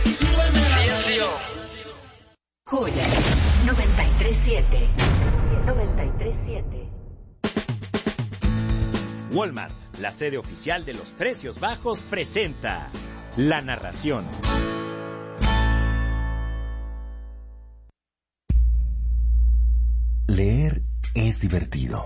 Joya 93.7. 93.7. Walmart, la sede oficial de los precios bajos, presenta La Narración. Leer es divertido.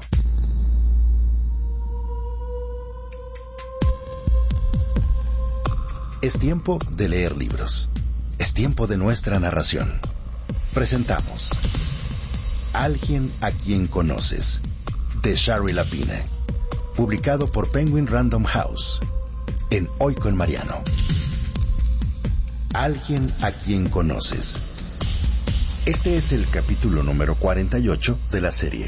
Es tiempo de leer libros. Es tiempo de nuestra narración. Presentamos Alguien a quien conoces, de Shari Lapine, publicado por Penguin Random House, en Hoy con Mariano. Alguien a quien conoces. Este es el capítulo número 48 de la serie.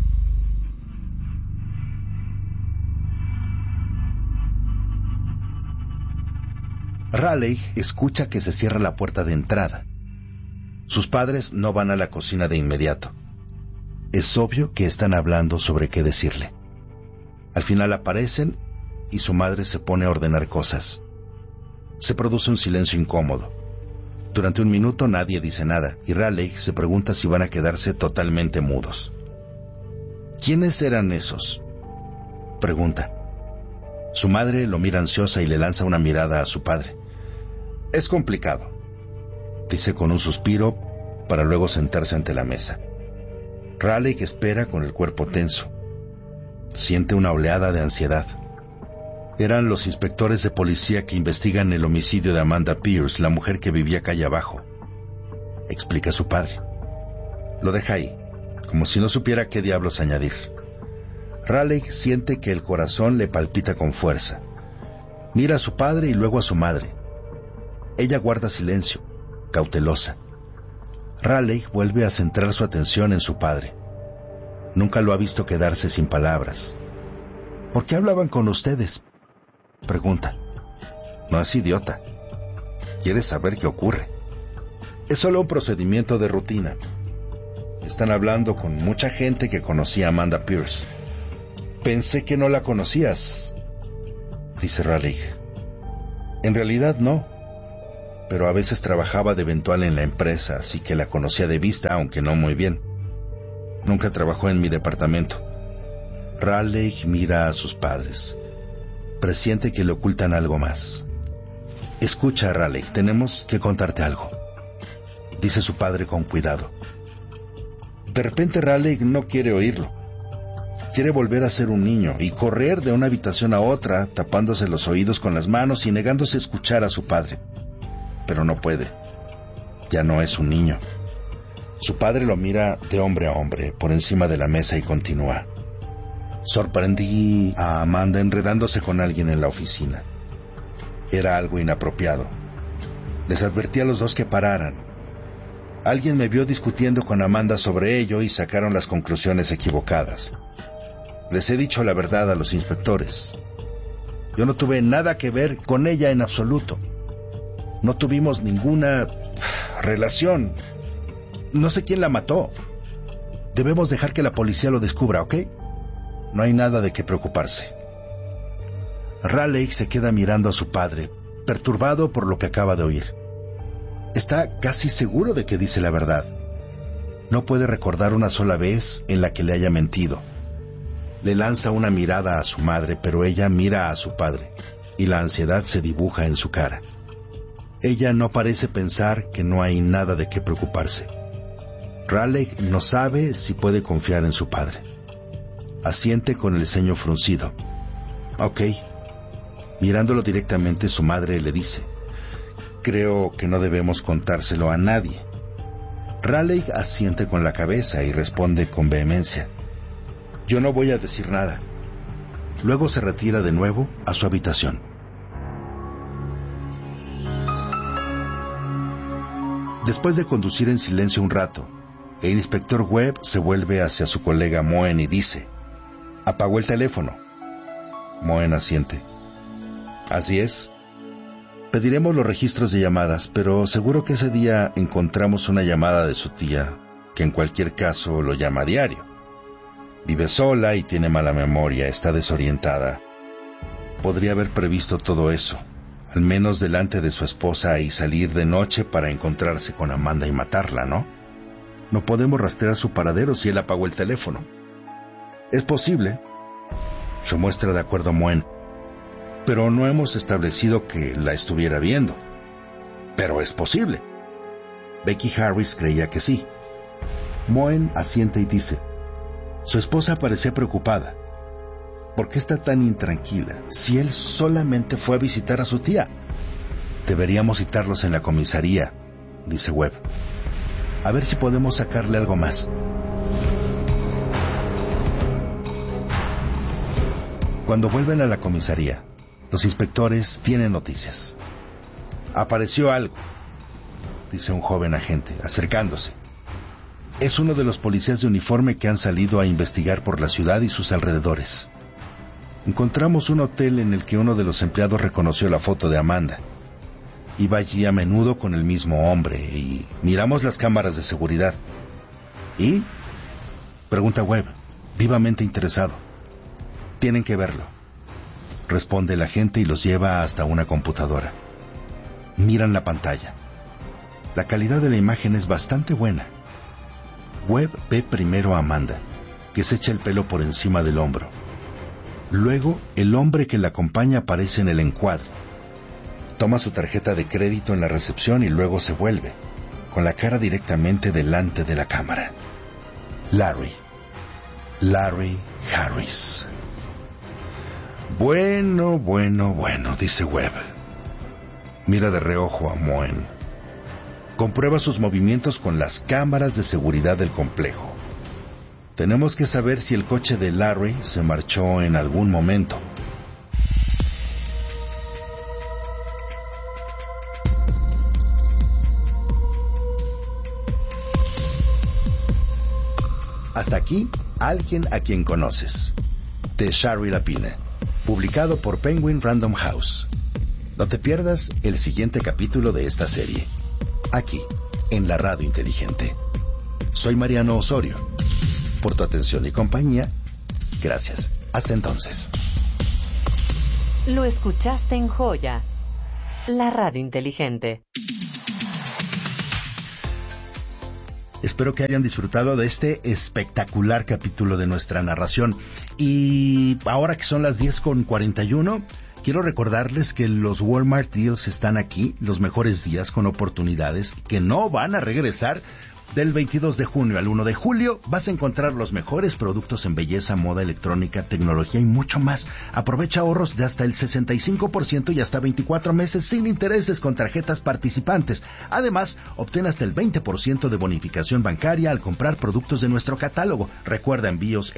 Raleigh escucha que se cierra la puerta de entrada. Sus padres no van a la cocina de inmediato. Es obvio que están hablando sobre qué decirle. Al final aparecen y su madre se pone a ordenar cosas. Se produce un silencio incómodo. Durante un minuto nadie dice nada y Raleigh se pregunta si van a quedarse totalmente mudos. ¿Quiénes eran esos?, pregunta. Su madre lo mira ansiosa y le lanza una mirada a su padre. Es complicado, dice con un suspiro para luego sentarse ante la mesa. Raleigh espera con el cuerpo tenso. Siente una oleada de ansiedad. Eran los inspectores de policía que investigan el homicidio de Amanda Pierce, la mujer que vivía calle abajo, explica su padre. Lo deja ahí, como si no supiera qué diablos añadir. Raleigh siente que el corazón le palpita con fuerza. Mira a su padre y luego a su madre. Ella guarda silencio, cautelosa. Raleigh vuelve a centrar su atención en su padre. Nunca lo ha visto quedarse sin palabras. ¿Por qué hablaban con ustedes?, pregunta. No es idiota. Quiere saber qué ocurre. Es solo un procedimiento de rutina. Están hablando con mucha gente que conocía a Amanda Pierce. Pensé que no la conocías, dice Raleigh. En realidad no, pero a veces trabajaba de eventual en la empresa, así que la conocía de vista, aunque no muy bien. Nunca trabajó en mi departamento. Raleigh mira a sus padres. Presiente que le ocultan algo más. Escucha, Raleigh, tenemos que contarte algo, dice su padre con cuidado. De repente Raleigh no quiere oírlo. Quiere volver a ser un niño y correr de una habitación a otra, tapándose los oídos con las manos y negándose a escuchar a su padre. Pero no puede. Ya no es un niño. Su padre lo mira de hombre a hombre por encima de la mesa y continúa. Sorprendí a Amanda enredándose con alguien en la oficina. Era algo inapropiado. Les advertí a los dos que pararan. Alguien me vio discutiendo con Amanda sobre ello y sacaron las conclusiones equivocadas. Les he dicho la verdad a los inspectores. Yo no tuve nada que ver con ella en absoluto. No tuvimos ninguna relación. No sé quién la mató. Debemos dejar que la policía lo descubra, ¿ok? No hay nada de qué preocuparse. Raleigh se queda mirando a su padre, perturbado por lo que acaba de oír. Está casi seguro de que dice la verdad. No puede recordar una sola vez en la que le haya mentido. Le lanza una mirada a su madre, pero ella mira a su padre, y la ansiedad se dibuja en su cara. Ella no parece pensar que no hay nada de qué preocuparse. Raleigh no sabe si puede confiar en su padre. Asiente con el ceño fruncido. Ok. Mirándolo directamente, su madre le dice: creo que no debemos contárselo a nadie. Raleigh asiente con la cabeza y responde con vehemencia: yo no voy a decir nada. Luego se retira de nuevo a su habitación. Después de conducir en silencio un rato, el inspector Webb se vuelve hacia su colega Moen y dice: apagó el teléfono. Moen asiente. Así es. Pediremos los registros de llamadas, pero seguro que ese día encontramos una llamada de su tía, que en cualquier caso lo llama a diario. Vive sola y tiene mala memoria, está desorientada. Podría haber previsto todo eso. al menos delante de su esposa, y salir de noche para encontrarse con Amanda y matarla, ¿no? No podemos rastrear su paradero si él apagó el teléfono. Es posible, se muestra de acuerdo Moen, pero no hemos establecido que la estuviera viendo. Pero es posible. Becky Harris creía que sí. Moen asiente y dice: su esposa parecía preocupada. ¿Por qué está tan intranquila si él solamente fue a visitar a su tía? Deberíamos citarlos en la comisaría, dice Webb. A ver si podemos sacarle algo más. Cuando vuelven a la comisaría, los inspectores tienen noticias. Apareció algo, dice un joven agente, acercándose. Es uno de los policías de uniforme que han salido a investigar por la ciudad y sus alrededores. Encontramos un hotel en el que uno de los empleados reconoció la foto de Amanda. Iba allí a menudo con el mismo hombre y miramos las cámaras de seguridad. ¿Y? Pregunta Webb, vivamente interesado. Tienen que verlo, responde el agente y los lleva hasta una computadora. Miran la pantalla. La calidad de la imagen es bastante buena. Webb ve primero a Amanda, que se echa el pelo por encima del hombro. Luego, el hombre que la acompaña aparece en el encuadre. Toma su tarjeta de crédito en la recepción y luego se vuelve, con la cara directamente delante de la cámara. Larry Harris. Bueno, dice Webb. Mira de reojo a Moen. Comprueba sus movimientos con las cámaras de seguridad del complejo. Tenemos que saber si el coche de Larry se marchó en algún momento. Hasta aquí, Alguien a quien conoces, de Shari Lapine, publicado por Penguin Random House. No te pierdas el siguiente capítulo de esta serie, aquí, en la Radio Inteligente. Soy Mariano Osorio. Por tu atención y compañía, gracias. Hasta entonces. Lo escuchaste en Joya, la Radio Inteligente. Espero que hayan disfrutado de este espectacular capítulo de nuestra narración. Y ahora que son las 10:41, quiero recordarles que los Walmart Deals están aquí, los mejores días con oportunidades que no van a regresar. Del 22 de junio al 1 de julio vas a encontrar los mejores productos en belleza, moda, electrónica, tecnología y mucho más. Aprovecha ahorros de hasta el 65% y hasta 24 meses sin intereses con tarjetas participantes. Además, obtén hasta el 20% de bonificación bancaria al comprar productos de nuestro catálogo. Recuerda envíos